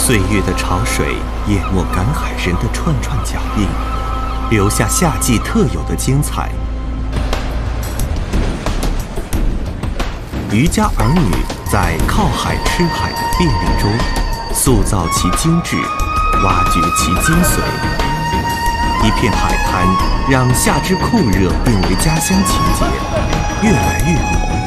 岁月的潮水淹没赶海人的串串脚印，留下夏季特有的精彩。渔家儿女在靠海吃海的便利中，塑造其精致，挖掘其精髓。一片海滩让夏之酷热变为家乡情节，越来越浓。